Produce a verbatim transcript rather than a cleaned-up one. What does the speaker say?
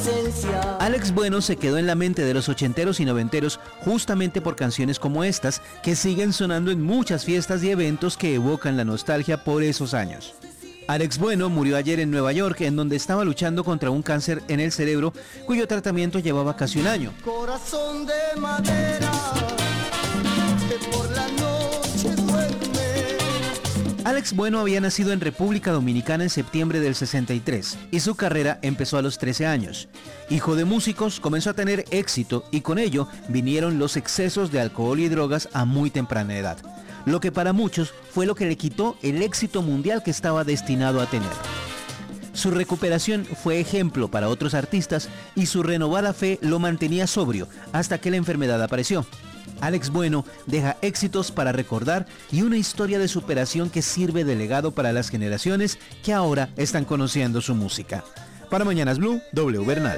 inocencia. Alex Bueno se quedó en la mente de los ochenteros y noventeros justamente por canciones como estas, que siguen sonando en muchas fiestas y eventos que evocan la nostalgia por esos años. Alex Bueno murió ayer en Nueva York, en donde estaba luchando contra un cáncer en el cerebro, cuyo tratamiento llevaba casi un año. Corazón de madera, que por la noche duerme. Alex Bueno había nacido en República Dominicana en septiembre del sesenta y tres y su carrera empezó a los trece años. Hijo de músicos, comenzó a tener éxito y con ello vinieron los excesos de alcohol y drogas a muy temprana edad, lo que para muchos fue lo que le quitó el éxito mundial que estaba destinado a tener. Su recuperación fue ejemplo para otros artistas y su renovada fe lo mantenía sobrio hasta que la enfermedad apareció. Alex Bueno deja éxitos para recordar y una historia de superación que sirve de legado para las generaciones que ahora están conociendo su música. Para Mañanas Blue, W Bernal.